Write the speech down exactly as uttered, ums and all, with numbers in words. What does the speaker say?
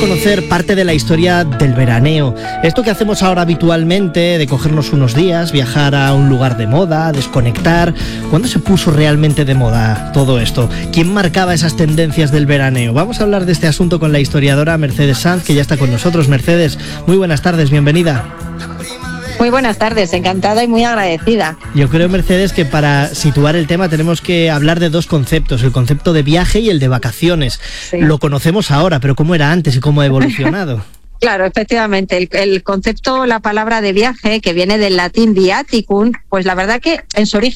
conocer parte de la historia del veraneo. Esto que hacemos ahora habitualmente, de cogernos unos días, viajar a un lugar de moda, desconectar. ¿Cuándo se puso realmente de moda todo esto? ¿Quién marcaba esas tendencias del veraneo? Vamos a hablar de este asunto con la historiadora Mercedes Sanz, que ya está con nosotros. Mercedes, muy buenas tardes, bienvenida. Muy buenas tardes, encantada y muy agradecida. Yo creo, Mercedes, que para situar el tema tenemos que hablar de dos conceptos, el concepto de viaje y el de vacaciones. Sí. Lo conocemos ahora, pero ¿cómo era antes y cómo ha evolucionado? Claro, efectivamente, el, el concepto, la palabra de viaje, que viene del latín viaticum, pues la verdad que en su origen